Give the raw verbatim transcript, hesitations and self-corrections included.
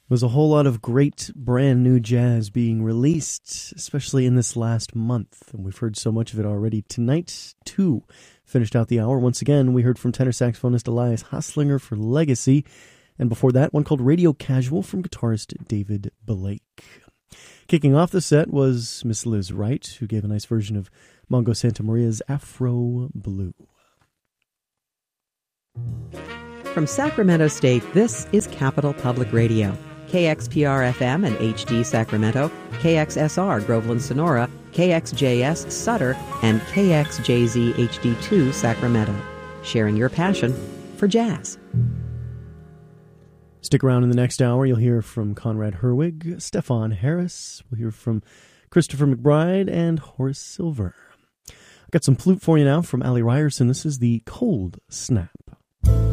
There's a whole lot of great brand new jazz being released, especially in this last month. And we've heard so much of it already. Tonight, too, finished out the hour. Once again, we heard from tenor saxophonist Elias Haslinger for Legacy. And before that, one called Radio Casual from guitarist David Blake. Kicking off the set was Miss Liz Wright, who gave a nice version of Mongo Santa Maria's Afro Blue. From Sacramento State, this is Capital Public Radio. K X P R F M and H D Sacramento, K X S R Groveland Sonora, K X J S Sutter, and K X J Z H D two Sacramento. Sharing your passion for jazz. Stick around in the next hour. You'll hear from Conrad Herwig, Stefan Harris. We'll hear from Christopher McBride and Horace Silver. I've got some flute for you now from Ali Ryerson. This is the Cold Snap.